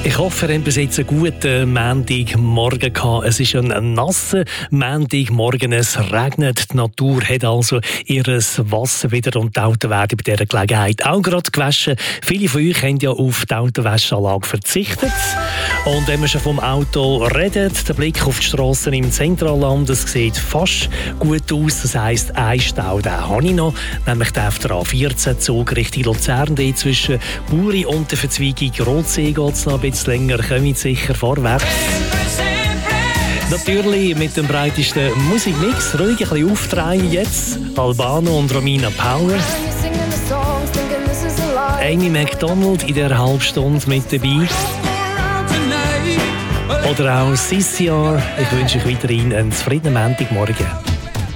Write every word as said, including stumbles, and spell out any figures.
Ich hoffe, ihr habt bis jetzt einen guten Montagmorgen gehabt. Es ist ein nasser Montagmorgen. Es regnet. Die Natur hat also ihr Wasser wieder und die Autos werden bei dieser Gelegenheit auch gerade gewaschen. Viele von euch haben ja auf die Autowäschanlage verzichtet. Und wenn wir schon vom Auto reden, der Blick auf die Strassen im Zentralland, das sieht fast gut aus. Das heisst, ein Stau, den habe ich noch, nämlich der auf der A vierzehn Zug Richtung Luzern. Zwischen Buri und der Verzweigung Rotsee geht es noch ein bisschen länger, kommt sicher vorwärts. Natürlich mit dem breitesten Musikmix, ruhig ein bisschen aufdrehen jetzt. Albano und Romina Power. Amy McDonald in der Halbstunde mit dabei. Oder auch C C R. Ich wünsche euch weiterhin einen zufriedenen Montagmorgen.